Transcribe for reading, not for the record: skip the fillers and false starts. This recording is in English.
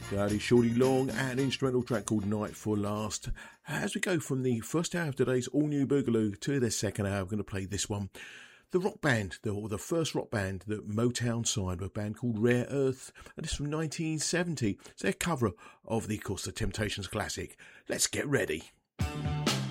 That is Shorty Long, an instrumental track called Night for Last. As we go from the first hour of today's all-new Boogaloo to the second hour, we're going to play this one. The rock band, the first rock band that Motown signed, a band called Rare Earth, and it's from 1970. It's their cover of the, of course, the Temptations classic. Let's get ready.